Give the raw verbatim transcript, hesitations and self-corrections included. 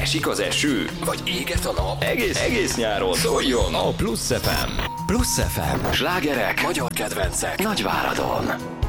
Esik az eső, vagy éget a nap. Egész, egész nyáron szóljon a Plusz ef em. Plusz ef em. Slágerek, magyar kedvencek Nagyváradon.